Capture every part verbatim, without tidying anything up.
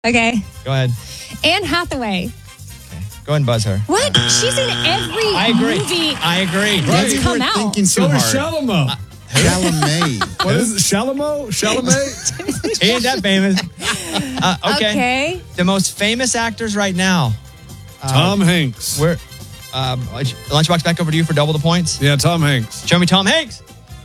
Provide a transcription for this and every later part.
Okay. Go ahead. Anne Hathaway. Okay. Go ahead and buzz her. What? She's in every I agree. movie I agree. that's Right. come You were out. thinking So too is hard. Chalamet. Chalamet. What is it? Chalamet? Chalamet? He ain't that famous. Uh, okay. Okay. The most famous actors right now. Tom Hanks. We're um, Lunchbox back over to you for double the points. Yeah, Tom Hanks. Show me Tom Hanks.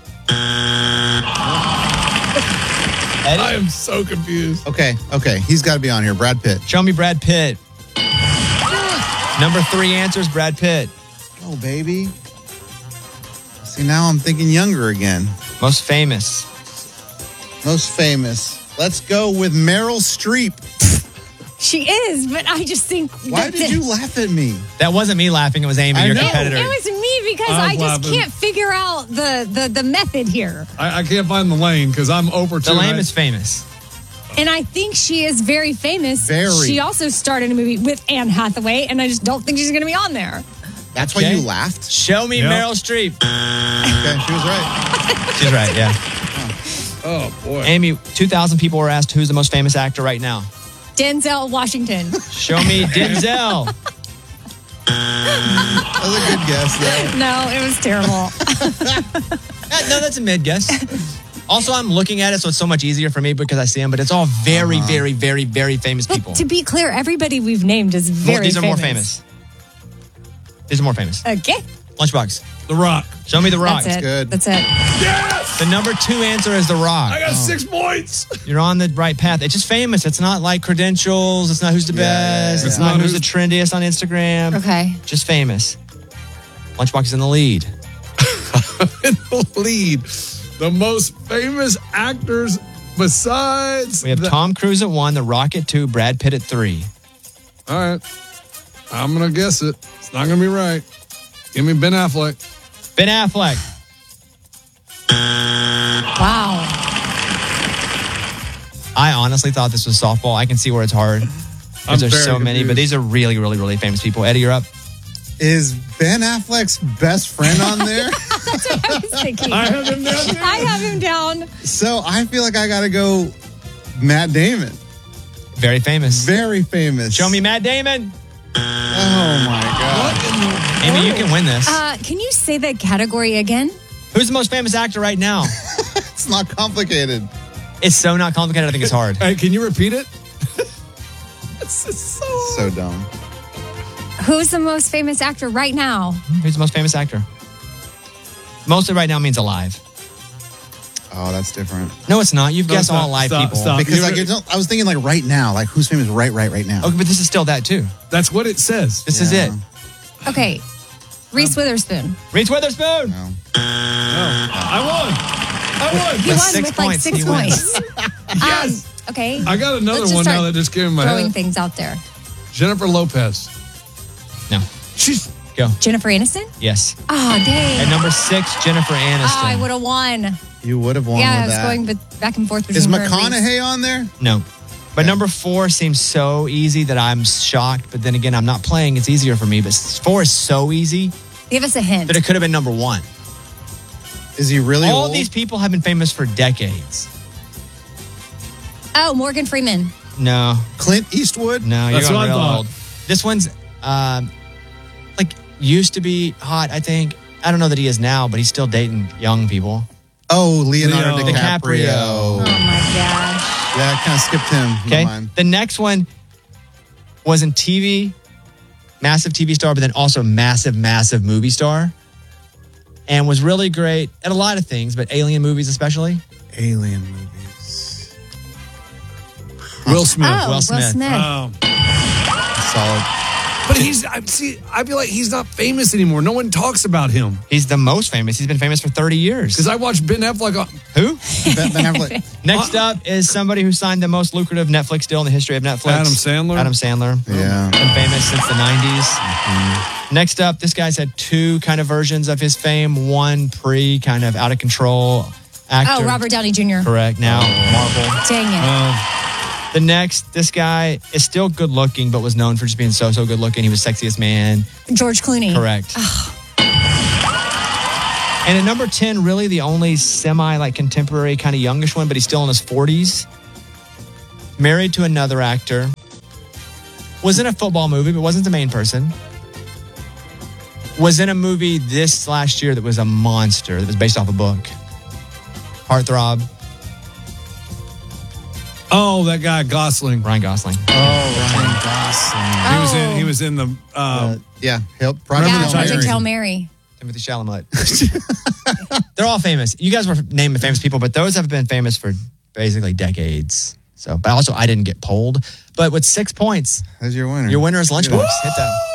I am so confused. Okay, okay. He's got to be on here. Brad Pitt. Show me Brad Pitt. Number three answers Brad Pitt. Oh, baby. See, now I'm thinking younger again. Most famous. Most famous. Let's go with Meryl Streep. She is, but I just think. Why that did the- you laugh at me? That wasn't me laughing. It was Amy, I your know. competitor. It was me because I I, was just laughing. can't figure out the, the, the method here. I, I can't find the lane because I'm over two. the lame is famous. And I think she is very famous. Very. She also starred in a movie with Anne Hathaway, and I just don't think she's going to be on there. That's why Okay. you laughed? Show me Yep. Meryl Streep. Okay, she was right. She's right, yeah. Oh, boy. Amy, two thousand people were asked who's the most famous actor right now. Denzel Washington. Show me Denzel. That was a good guess, though. No, it was terrible. Uh, no, that's a mid guess. Also, I'm looking at it, so it's so much easier for me because I see them, but it's all very, Uh-huh. very, very, very famous people. But to be clear, everybody we've named is More- very these are famous. more famous. These are more famous. Okay. Lunchbox. The Rock. Show me The Rock. That's it. good. That's it. Yes! The number two answer is The Rock. I got six points. You're on the right path. It's just famous. It's not like credentials. It's not who's the Yeah, yeah, best. yeah. It's Not not who's who's- the trendiest on Instagram. Okay. Just famous. Lunchbox is in the lead. In the lead. The most famous actors besides. We have the- Tom Cruise at one, The Rock at two, Brad Pitt at three. All right. I'm going to guess it. It's not going to be right. Give me Ben Affleck. Ben Affleck. Wow. I honestly thought this was softball. I can see where it's hard. I'm Because there's very so many, but confused. these are really, really, really famous people. Eddie, you're up. Is Ben Affleck's best friend on there? That's what I was thinking. I have him down there. I have him down. So I feel like I got to go Matt Damon. Very famous. Very famous. Show me Matt Damon. Oh, my God. Amy, you can win this. Uh, can you say that category again? Who's the most famous actor right now? It's not complicated. It's so not complicated. I think it's hard. Hey, can you repeat it? This is so So dumb. Who's the most famous actor right now? Who's the most famous actor? Mostly right now means alive. Oh, that's different. No, it's not. You've No, guessed stop, all alive stop, people. stop. Because You like re- it's not- I was thinking like right now, like who's famous right, right, right now. Okay, but this is still that too. That's what it says. This is Yeah. it. Okay. Reese Witherspoon. Reese Witherspoon. No. I won. I won. He With won six with like points, six he wins. points. Yes. Um, okay. I got another Let's just one now start that just came in my throwing head. things out there. Jennifer Lopez. No. She's Go. Jennifer Aniston? Yes. Oh, dang. At number six, Jennifer Aniston. Oh, I would have won. You would have won Yeah, I with was that. going bet- back and forth between Is her and Reese. McConaughey on there? No. But number four seems so easy that I'm shocked. But then again, I'm not playing. It's easier for me. But four is so easy Give us a hint. that it could have been number one. Is he really All old? these people have been famous for decades. Oh, Morgan Freeman. No. Clint Eastwood? No, you're That's going what I real thought. old. This one's um, like used to be hot, I think. I don't know that he is now, but he's still dating young people. Oh, Leonardo Leo. DiCaprio. Oh, my gosh. Yeah, I kind of skipped him. Okay. Never mind. The next one was in T V, massive T V star, but then also massive, massive movie star. And was really great at a lot of things, but alien movies especially. Alien movies. Will Smith. Oh, Will Smith. Um, Solid. but he's, I see, I feel like he's not famous anymore. No one talks about him. He's the most famous. He's been famous for thirty years. Because I watched Ben Affleck on, Who? Ben, Ben Affleck. Next up is somebody who signed the most lucrative Netflix deal in the history of Netflix. Adam Sandler? Adam Sandler. Yeah. Been famous since the nineties. Next up, this guy's had two kind of versions of his fame. One pre, kind of out of control actor. Oh, Robert Downey Junior Correct. Now, Marvel. Dang it. uh, The next, this guy is still good looking, but was known for just being so, so good looking. He was sexiest man. George Clooney. Correct. And at number ten, really the only semi like contemporary kind of youngish one, but he's still in his forties. married to another actor, was in a football movie, but wasn't the main person, was in a movie this last year that was a monster, that was based off a book. Heartthrob. Oh, that guy Gosling. Ryan Gosling. Oh, Ryan Gosling. He was in. He was in the. Um, Uh, yeah, help. Remember Yeah, the Project Titanic? Hail Mary. Timothy Chalamet. They're all famous. You guys were naming famous people, but those have been famous for basically decades. So, but also I didn't get polled. But with six points, That's your winner. your winner is Lunchbox. Hit that.